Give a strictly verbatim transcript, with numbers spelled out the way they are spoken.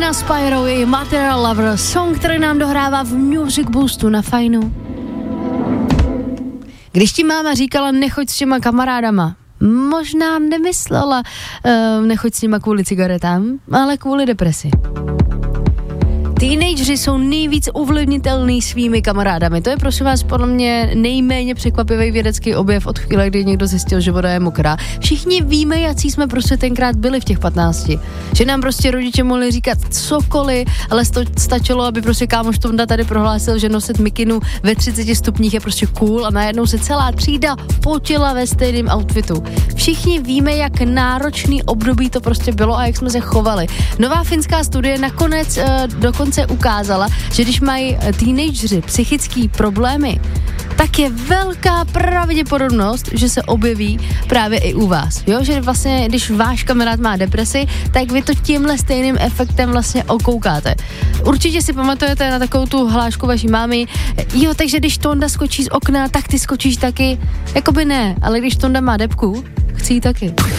Nina Spyro je Material Lover, song, který nám dohrává v Music Boostu na Fajnu. Když ti máma říkala, nechoď s těma kamarádama, možná nemyslela, uh, nechoď s nima kvůli cigaretám, ale kvůli depresi. Teenageři jsou nejvíc ovlivnitelný svými kamarádami. To je prosím vás podle mě nejméně překvapivý vědecký objev od chvíle, kdy někdo zjistil, že voda je mokrá. Všichni víme, jaký jsme prostě tenkrát byli v těch patnácti. Že nám prostě rodiče mohli říkat cokoliv, ale to stačilo, aby prostě kámoš Tonda tady prohlásil, že nosit mikinu ve třiceti stupních je prostě cool a najednou se celá třída potila ve stejném outfitu. Všichni víme, jak náročný období to prostě bylo a jak jsme se chovali. Nová finská studie nakonec uh, dokonce se ukázala, že když mají teenageři psychické problémy, tak je velká pravděpodobnost, že se objeví právě i u vás. Jo, že vlastně, když váš kamarád má depresi, tak vy to tímhle stejným efektem vlastně okoukáte. Určitě si pamatujete na takovou tu hlášku vaší mámy, jo, takže když Tonda skočí z okna, tak ty skočíš taky. Jakoby ne, ale když Tonda má depku, chci jí taky.